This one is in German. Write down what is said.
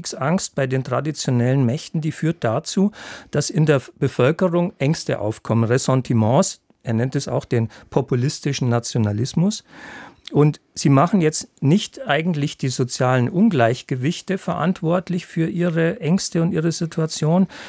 Kriegsangst bei den traditionellen Mächten, die führt dazu, dass in der Bevölkerung Ängste aufkommen, Ressentiments. Er nennt es auch den populistischen Nationalismus. Und sie machen jetzt nicht eigentlich die sozialen Ungleichgewichte verantwortlich für ihre Ängste und ihre Situation,